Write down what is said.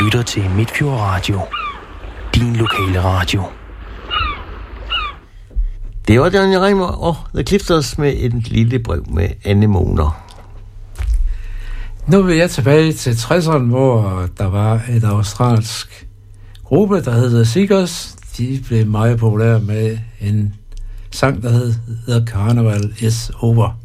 lytter til Midtfjord Radio. Din lokale radio. Det var Johnny Reimer og The Clifters med et lille brev med anemoner. Nu vil jeg tilbage til 60'erne, hvor der var et australsk gruppe, der hed The Seekers. De blev meget populære med en sang, der hed The Carnival is Over.